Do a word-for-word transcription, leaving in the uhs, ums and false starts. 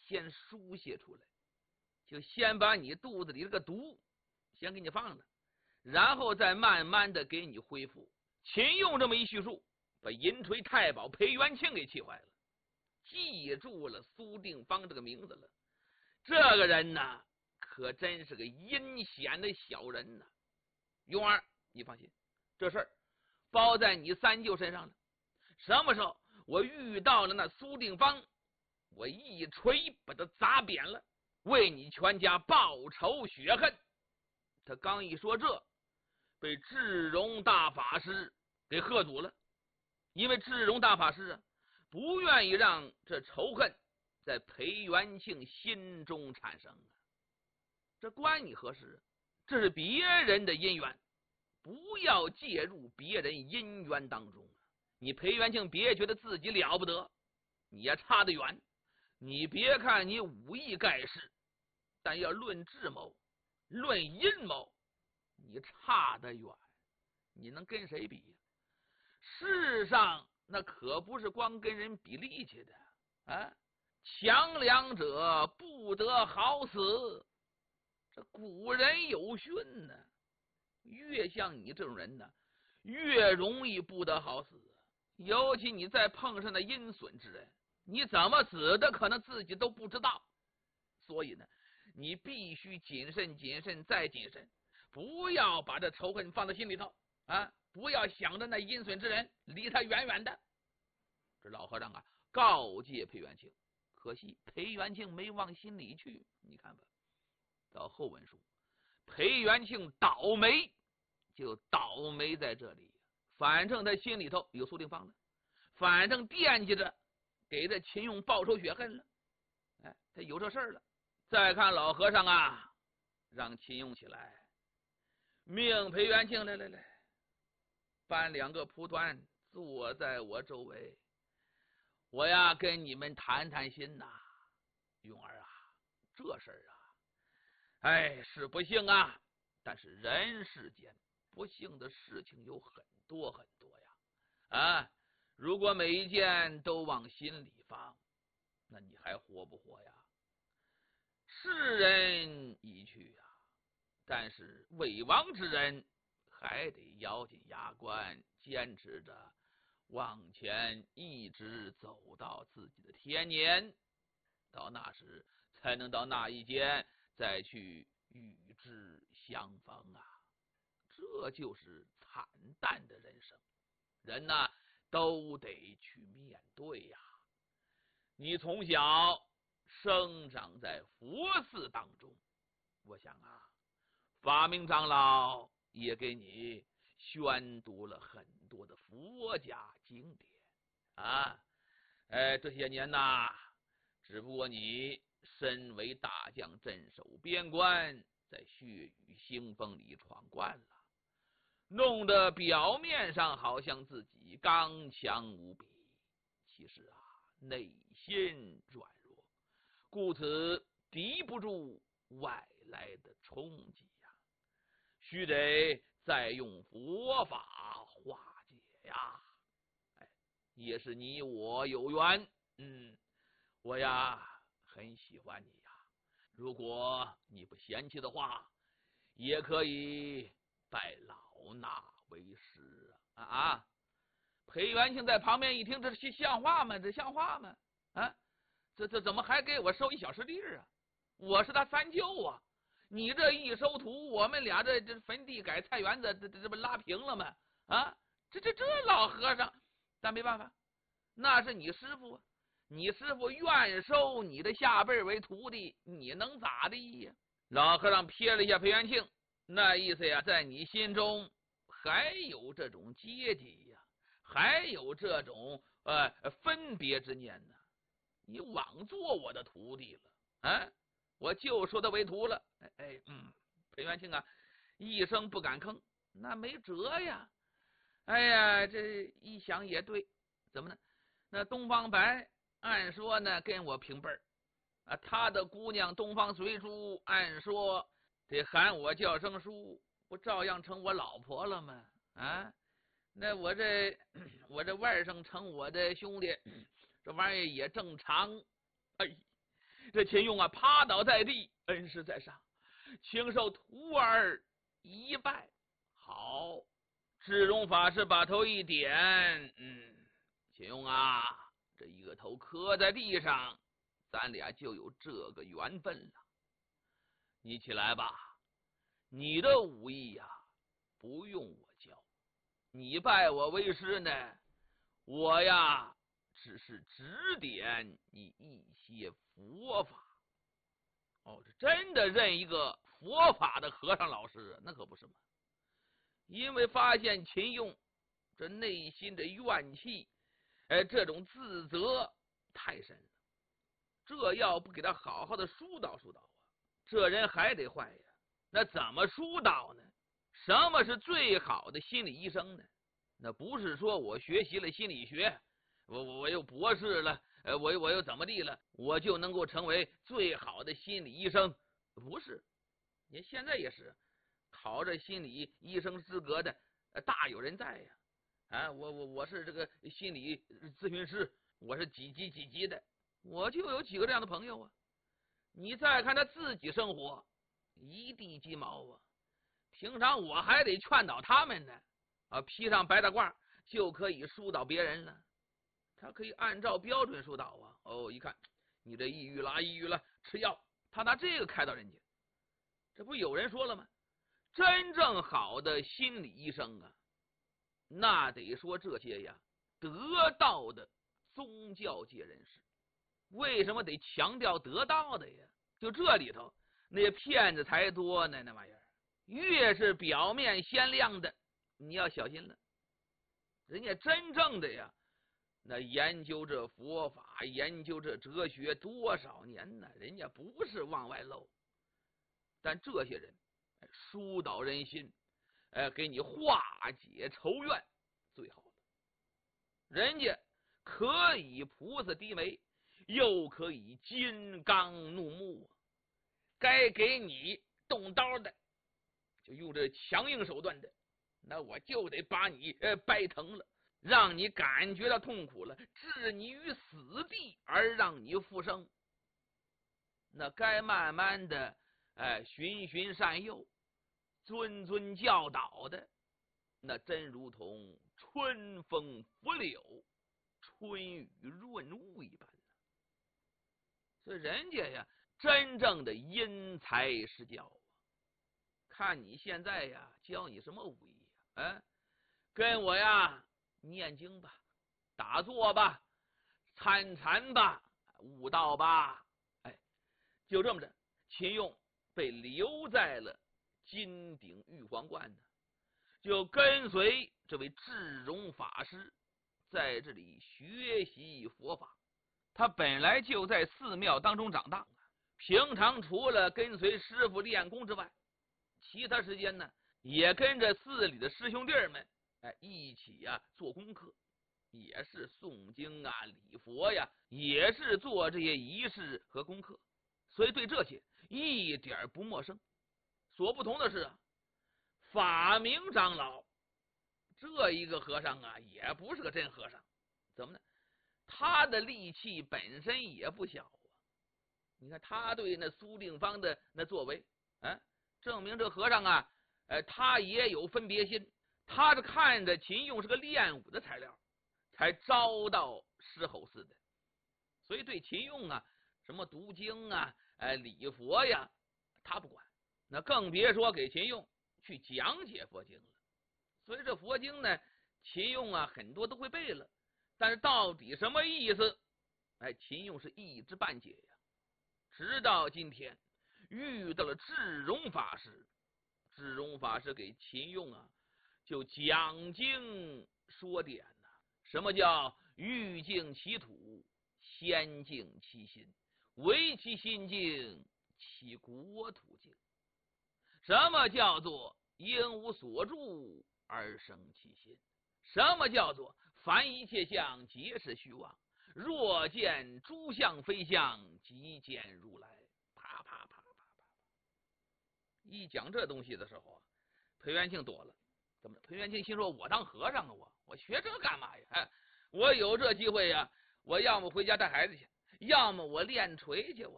先输泄出来，就先把你肚子里这个毒先给你放了，然后再慢慢的给你恢复。秦用这么一叙述，把银锤太保裴元庆给气坏了，记住了苏定方这个名字了。这个人呢，可真是个阴险的小人呢。勇儿，你放心，这事儿包在你三舅身上了。什么时候我遇到了那苏定方，我一锤把他砸扁了，为你全家报仇雪恨。他刚一说这，被智荣大法师给喝阻了，因为智荣大法师啊，不愿意让这仇恨在裴元庆心中产生啊。这关你何事？这是别人的姻缘，不要介入别人姻缘当中啊！你裴元庆别觉得自己了不得，你也差得远。你别看你武艺盖世，但要论智谋、论阴谋，你差得远。你能跟谁比呀？世上那可不是光跟人比力气的啊！强梁者不得好死，这古人有训呢。越像你这种人呢，越容易不得好死。尤其你再碰上那阴损之人，你怎么死的可能自己都不知道。所以呢，你必须谨慎谨慎再谨慎，不要把这仇恨放在心里头啊！不要想着那阴损之人，离他远远的。这老和尚啊，告诫裴元庆，可惜裴元庆没往心里去。你看吧，到后文书，裴元庆倒霉就倒霉在这里，反正他心里头有苏定方了，反正惦记着给这秦用报仇雪恨了，哎，他有这事儿了。再看老和尚啊，让秦用起来，命裴元庆来来来，搬两个蒲团坐在我周围，我呀跟你们谈谈心呐。勇儿啊，这事儿啊，哎，是不幸啊，但是人世间不幸的事情有很多很多呀。啊，如果每一件都往心里放，那你还活不活呀？世人已去呀，但是未亡之人还得咬紧牙关，坚持着往前，一直走到自己的天年，到那时才能到那一间再去与之相逢啊！这就是惨淡的人生，人呢都得去面对呀。你从小生长在佛寺当中，我想啊，法明长老也给你宣读了很多的佛家经典啊。哎，这些年呐，只不过你身为大将镇守边关，在血雨腥风里闯惯了，弄得表面上好像自己刚强无比，其实啊，内心软弱，故此敌不住外来的冲击呀，须得再用佛法化解呀。哎，也是你我有缘，嗯，我呀很喜欢你呀，如果你不嫌弃的话，也可以拜老衲为师啊！啊！裴元庆在旁边一听，这是像话吗？这像话吗？啊，这这怎么还给我收一小师弟啊？我是他三舅啊！你这一收徒，我们俩这这坟地改菜园子，这这这不拉平了吗？啊，这这这老和尚，但没办法，那是你师傅啊，你师傅愿收你的下辈为徒弟，你能咋地呀？老和尚瞥了一下裴元庆，那意思呀，在你心中还有这种阶级呀，还有这种呃分别之念呢。你枉做我的徒弟了啊！我就收他为徒了。哎哎嗯，裴元庆啊，一声不敢吭，那没辙呀。哎呀，这一想也对，怎么呢？那东方白按说呢跟我平辈儿啊，他的姑娘东方随珠按说得喊我叫声叔，不照样成我老婆了吗？啊，那我这我这外甥成我的兄弟，这玩意儿也正常。哎， 这秦用啊，趴倒在地，恩师在上，请受徒儿一拜。好，智荣法师把头一点，嗯，秦用啊，这一个头磕在地上，咱俩就有这个缘分了。你起来吧，你的武艺呀、啊，不用我教，你拜我为师呢，我呀只是指点你一些佛法。哦，这真的认一个佛法的和尚老师，那可不是嘛。因为发现秦用这内心的怨气，哎，这种自责太深了，这要不给他好好的疏导疏导啊，这人还得坏呀。那怎么疏导呢？什么是最好的心理医生呢？那不是说我学习了心理学，我我我又博士了，呃，我我又怎么地了，我就能够成为最好的心理医生？不是，你现在也是。考着心理医生资格的大有人在呀！啊，我我我是这个心理咨询师，我是几级几级的，我就有几个这样的朋友啊。你再看他自己生活，一地鸡毛啊！平常我还得劝导他们呢，啊，披上白大褂就可以疏导别人了。他可以按照标准疏导啊。哦，一看你这抑郁了，抑郁了，吃药，他拿这个开导人家，这不有人说了吗？真正好的心理医生啊，那得说这些呀得道的宗教界人士。为什么得强调得道的呀？就这里头那骗子才多呢，那玩意儿越是表面鲜亮的，你要小心了。人家真正的呀，那研究这佛法，研究这哲学多少年呢？人家不是往外露，但这些人疏导人心，哎，给你化解仇怨，最好了。人家可以菩萨低眉，又可以金刚怒目，该给你动刀的，就用这强硬手段的，那我就得把你呃掰疼了，让你感觉到痛苦了，置你于死地而让你复生。那该慢慢的哎，循循善诱，谆谆教导的，那真如同春风拂柳，春雨润物一般。所以人家呀，真正的因材施教啊。看你现在呀，教你什么武艺呀？啊，跟我呀念经吧，打坐吧，参禅吧，悟道吧，哎，就这么着。秦用被留在了金顶玉皇观呢，就跟随这位智荣法师在这里学习佛法。他本来就在寺庙当中长大，平常除了跟随师傅练功之外，其他时间呢也跟着寺里的师兄弟们哎一起呀、啊、做功课，也是诵经啊、礼佛呀，也是做这些仪式和功课，所以对这些一点不陌生。所不同的是啊，法明长老这一个和尚啊，也不是个真和尚。怎么呢？他的力气本身也不小啊。你看他对那苏定方的那作为，啊，证明这和尚啊，呃，他也有分别心。他是看着秦用是个练武的材料，才招到狮吼寺的。所以对秦用啊，什么读经啊、呃、礼佛呀，他不管。那更别说给秦用去讲解佛经了。所以这佛经呢，秦用啊很多都会背了，但是到底什么意思，哎，秦用是一知半解呀。直到今天遇到了智荣法师，智荣法师给秦用啊就讲经说典呐、啊。什么叫欲净其土，先净其心，唯其心净，其国土净。什么叫做因无所住而生其心？什么叫做凡一切相皆是虚妄？若见诸相非相，即见如来。啪啪啪啪啪！一讲这东西的时候啊，裴元庆躲了。怎么？裴元庆心说：“我当和尚啊，我我学这干嘛呀？哎，我有这机会呀，我要么回家带孩子去，要么我练锤去。我